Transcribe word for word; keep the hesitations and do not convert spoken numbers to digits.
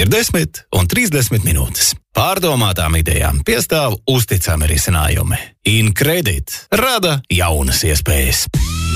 ir desmit un trīsdesmit minūtes. Pārdomātām idejām piestāv uzticami risinājumi. InCredit rada jaunas iespējas.